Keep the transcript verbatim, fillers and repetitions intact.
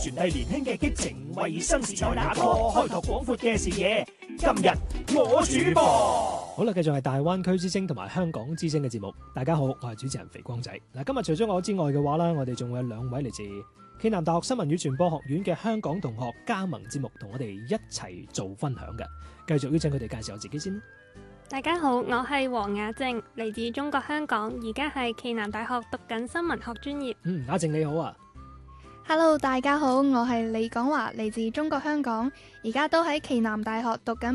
傳遞年輕嘅激情，為新時代打 call，開拓廣闊嘅視野。今日我主播， 好啦，繼續係大灣區之聲同埋香港之聲嘅節目。大家好，我係主持人肥光仔。嗱，今日除咗我之外嘅話啦，我哋仲會有兩位嚟自暨南大學新聞與傳播學院嘅香港同學加盟節目，同我哋一齊做分享嘅。繼續邀請佢哋介紹下自己先。 大家好，我係黃雅靜，嚟自中國香港，而家係暨南大學讀緊新聞學專業。 嗯，雅靜你好啊。 Hello， 大家好，我係李廣華，嚟自中國香港，而家都喺暨南大學讀緊